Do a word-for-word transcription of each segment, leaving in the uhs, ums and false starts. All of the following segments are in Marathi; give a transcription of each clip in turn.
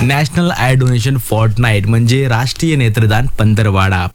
नॅशनल आय डोनेशन फोर्टनाईट म्हणजे राष्ट्रीय नेत्रदान पंधरवाडा.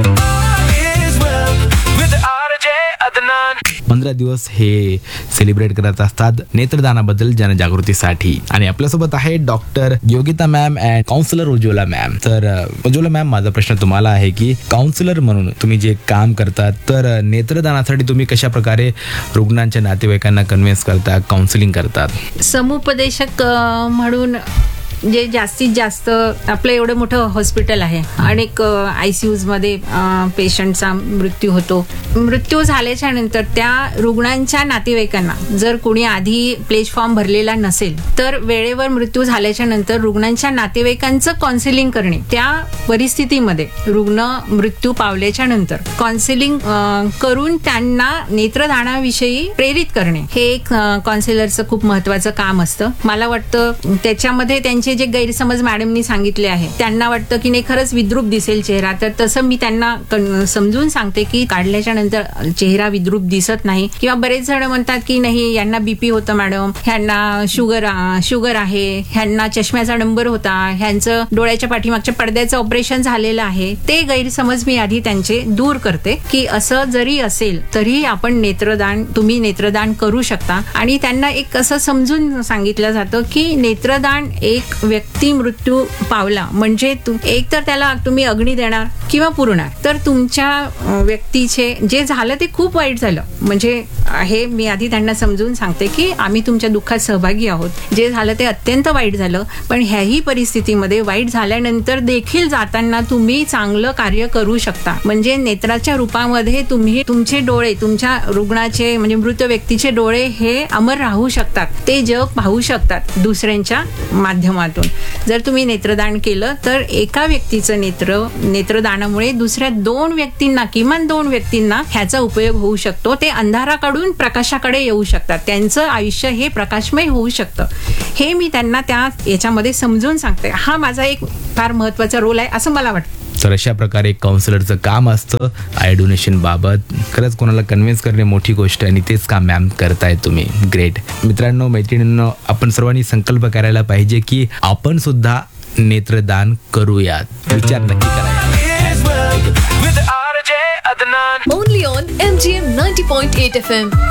पंधरा दिवस हे सेलिब्रेट करत असतात नेत्रदानाबद्दल जनजागृतीसाठी. आणि आपल्यासोबत आहे doctor Yogita ma'am and counsellor Ujjwala ma'am. तर उज्ज्वला मॅम, माझा प्रश्न तुम्हाला आहे की काउन्सिलर म्हणून तुम्ही जे काम करतात, तर नेत्रदानासाठी तुम्ही कशा प्रकारे रुग्णांच्या नातेवाईकांना कन्व्हिन्स करता, काउन्सिलिंग करतात? समुपदेशक अ, म्हणून जे जास्तीत जास्त आपलं एवढं मोठं हॉस्पिटल आहे, अनेक आय सी यूजमध्ये पेशंटचा मृत्यू होतो. मृत्यू झाल्याच्या नंतर त्या रुग्णांच्या नातेवाईकांना जर कोणी आधी प्लेज फॉर्म भरलेला नसेल, तर वेळेवर मृत्यू झाल्याच्या नंतर रुग्णांच्या नातेवाईकांचं काउन्सिलिंग करणे, त्या परिस्थितीमध्ये रुग्ण मृत्यू पावल्याच्या नंतर काउन्सिलिंग करून त्यांना नेत्रदानाविषयी प्रेरित करणे, हे एक काउन्सिलरचं खूप महत्वाचं काम असतं. मला वाटतं त्याच्यामध्ये त्यांचे जे गैरसमज मॅडमनी सांगितले आहे, त्यांना वाटतं की नाही खरंच विद्रूप दिसेल चेहरा, तर तसं मी त्यांना समजून सांगते की काढल्याच्या नंतर चेहरा विद्रूप दिसत नाही. किंवा बरेच जण म्हणतात की नाही यांना बीपी होतं मॅडम, ह्यांना शुगर शुगर आहे, ह्यांना चष्म्याचा नंबर होता, ह्यांचं डोळ्याच्या पाठीमागच्या पडद्याचं ऑपरेशन झालेलं आहे. ते गैरसमज मी आधी त्यांचे दूर करते की असं जरी असेल तरी आपण नेत्रदान तुम्ही नेत्रदान करू शकता. आणि त्यांना एक असं समजून सांगितलं जातं की नेत्रदान एक व्यक्ती मृत्यू पावला म्हणजे एक तर त्याला तुम्ही अग्नी देणार किंवा पुरणार. तर तुमच्या व्यक्तीचे जे झालं ते खूप वाईट झालं, म्हणजे हे मी आधी त्यांना समजून सांगते की आम्ही तुमच्या दुःखात सहभागी आहोत. जे झालं ते अत्यंत वाईट झालं, पण ह्याही परिस्थितीमध्ये वाईट झाल्यानंतर देखील जाताना तुम्ही चांगलं कार्य करू शकता. म्हणजे नेत्राच्या रूपामध्ये तुम्ही तुमचे डोळे, तुमच्या रुग्णाचे म्हणजे मृत व्यक्तीचे डोळे हे अमर राहू शकतात, ते जग पाहू शकतात दुसऱ्यांच्या माध्यमातून. जर तुम्ही नेत्रदान केलं तर एका व्यक्तीचं नेत्र नेत्रदानामुळे दुसऱ्या दोन व्यक्तींना, किमान दोन व्यक्तींना ह्याचा उपयोग होऊ शकतो. ते अंधाराकडून प्रकाशाकडे येऊ शकतात, त्यांचं आयुष्य हे प्रकाशमय होऊ शकतं. हे मी त्यांना त्या याच्यामध्ये समजून सांगते. हा माझा एक फार महत्वाचा रोल आहे असं मला वाटतं. तर अशा प्रकारे काउन्सिलरचं काम असतं आय डोनेशन बाबत. खरंच कोणाला कन्व्हिन्स करणे मोठी गोष्ट आहे आणि तेच काम मॅम करताय तुम्ही. ग्रेट. मित्रांनो, मैत्रिणींनो, आपण सर्वांनी संकल्प करायला पाहिजे की आपण सुद्धा नेत्रदान करूयात. विचार नक्की करा. Only on M G M ninety point eight F M.